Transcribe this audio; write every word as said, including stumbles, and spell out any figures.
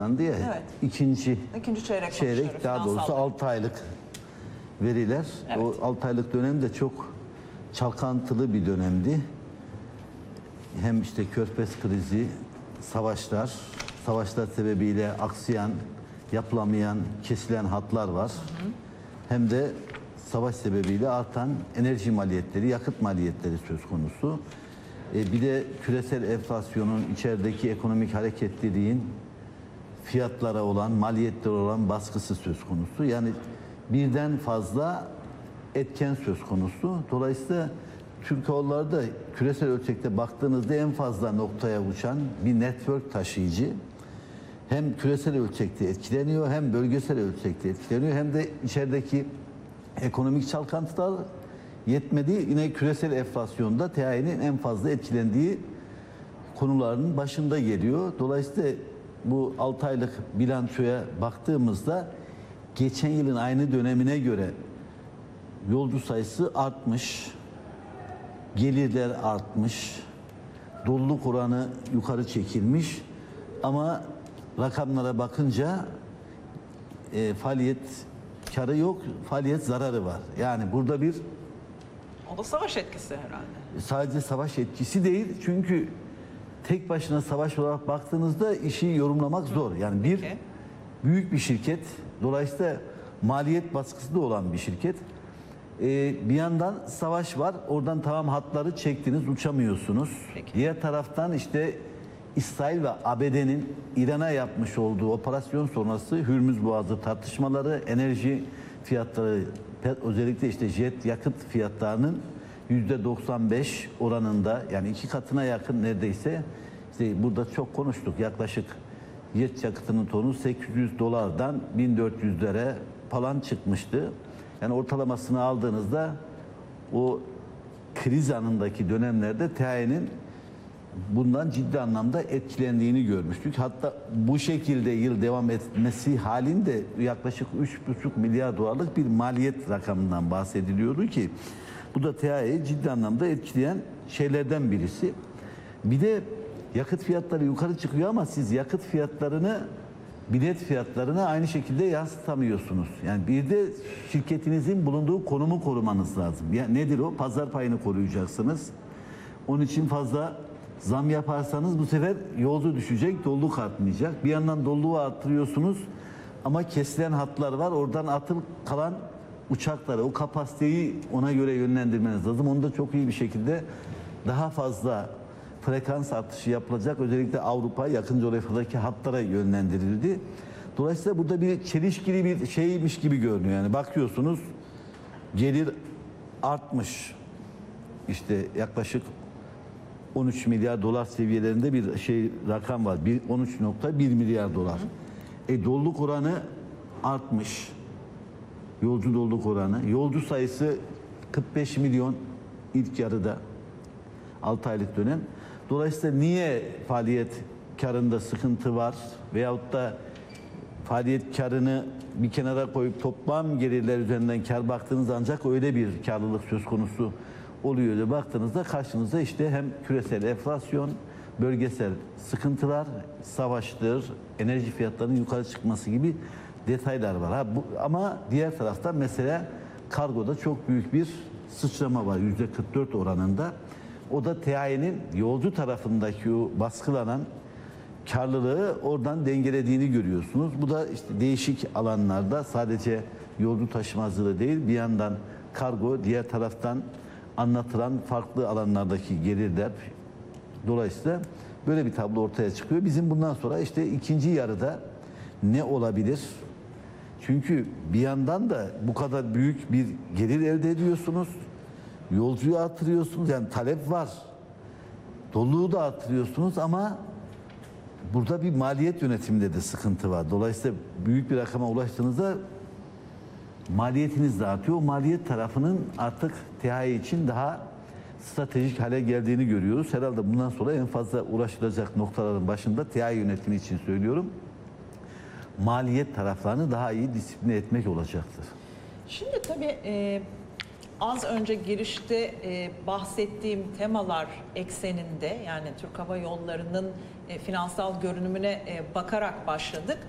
diye Evet. ikinci, İkinci çeyrek, çeyrek daha doğrusu altı aylık veriler. Evet. O altı aylık dönem de çok çalkantılı bir dönemdi. Hem işte Körfez krizi, savaşlar, savaşlar sebebiyle aksayan, yapılamayan, kesilen hatlar var. Hı hı. Hem de savaş sebebiyle artan enerji maliyetleri, yakıt maliyetleri söz konusu. E bir de küresel enflasyonun, içerideki ekonomik hareketliliğin fiyatlara olan, maliyetlere olan baskısı söz konusu. Yani birden fazla etken söz konusu. Dolayısıyla Türk Hava da küresel ölçekte baktığınızda en fazla noktaya uçan bir network taşıyıcı. Hem küresel ölçekte etkileniyor, hem bölgesel ölçekte etkileniyor, hem de içerideki ekonomik çalkantılar yetmedi. Yine küresel enflasyonda T A E'nin en fazla etkilendiği konuların başında geliyor. Dolayısıyla bu altı aylık bilançoya baktığımızda geçen yılın aynı dönemine göre yolcu sayısı artmış, gelirler artmış, doluluk oranı yukarı çekilmiş ama rakamlara bakınca e, faaliyet karı yok, faaliyet zararı var. Yani burada bir O da savaş etkisi herhalde. sadece savaş etkisi değil, çünkü tek başına savaş olarak baktığınızda işi yorumlamak zor. Yani bir Peki. büyük bir şirket, dolayısıyla maliyet baskısı da olan bir şirket. Ee, bir yandan savaş var, oradan tamam hatları çektiniz, uçamıyorsunuz. Peki. Diğer taraftan işte İsrail ve A B D'nin İran'a yapmış olduğu operasyon sonrası Hürmüz Boğazı tartışmaları, enerji fiyatları, özellikle işte jet yakıt fiyatlarının yüzde doksan beş oranında, yani iki katına yakın neredeyse. İşte burada çok konuştuk, yaklaşık jet yakıtının tonu sekiz yüz dolardan bin dört yüzlere falan çıkmıştı. Yani ortalamasını aldığınızda o kriz anındaki dönemlerde T A E'nin bundan ciddi anlamda etkilendiğini görmüştük. Hatta bu şekilde yıl devam etmesi halinde yaklaşık üç buçuk milyar dolarlık bir maliyet rakamından bahsediliyordu ki bu da T A E'yi ciddi anlamda etkileyen şeylerden birisi. Bir de yakıt fiyatları yukarı çıkıyor ama siz yakıt fiyatlarını bilet fiyatlarına aynı şekilde yansıtamıyorsunuz. Yani bir de şirketinizin bulunduğu konumu korumanız lazım. Ya nedir o? Pazar payını koruyacaksınız. Onun için fazla zam yaparsanız bu sefer yolcu düşecek, doluluk artmayacak. Bir yandan doluluğu arttırıyorsunuz ama kesilen hatlar var. Oradan atıl kalan uçakları, o kapasiteyi ona göre yönlendirmeniz lazım. Onu da çok iyi bir şekilde daha fazla frekans artışı yapılacak. Özellikle Avrupa, yakın coğrafyadaki hatlara yönlendirildi. Dolayısıyla burada bir çelişkili bir şeymiş gibi görünüyor. Yani bakıyorsunuz gelir artmış. İşte yaklaşık on üç milyar dolar seviyelerinde bir şey rakam var. on üç nokta bir milyar dolar. E doluluk oranı artmış. Yolcu doluluk oranı. Yolcu sayısı kırk beş milyon ilk yarıda. altı aylık dönem. Dolayısıyla niye faaliyet karında sıkıntı var veyahut da faaliyet karını bir kenara koyup toplam gelirler üzerinden kar baktığınız ancak öyle bir karlılık söz konusu oluyor diye baktığınızda karşınızda işte hem küresel enflasyon, bölgesel sıkıntılar, savaştır, enerji fiyatlarının yukarı çıkması gibi detaylar var. Ha, bu, ama diğer taraftan mesela kargoda çok büyük bir sıçrama var yüzde kırk dört oranında. O da T A E'nin yolcu tarafındaki o baskılanan karlılığı oradan dengelediğini görüyorsunuz. Bu da işte değişik alanlarda sadece yolcu taşımacılığı değil, bir yandan kargo, diğer taraftan anlatılan farklı alanlardaki gelirler. Dolayısıyla böyle bir tablo ortaya çıkıyor. Bizim bundan sonra işte ikinci yarıda ne olabilir? Çünkü bir yandan da bu kadar büyük bir gelir elde ediyorsunuz. Yolcuyu artırıyorsunuz, yani talep var. Doluluğu da artırıyorsunuz ama burada bir maliyet yönetiminde de sıkıntı var. Dolayısıyla büyük bir rakama ulaştığınızda maliyetiniz de artıyor. O maliyet tarafının artık T A E için daha stratejik hale geldiğini görüyoruz. Herhalde bundan sonra en fazla uğraşılacak noktaların başında T A E yönetimi için söylüyorum, maliyet taraflarını daha iyi disipline etmek olacaktır. Şimdi tabii e, az önce girişte e, bahsettiğim temalar ekseninde, yani Türk Hava Yolları'nın e, finansal görünümüne e, bakarak başladık.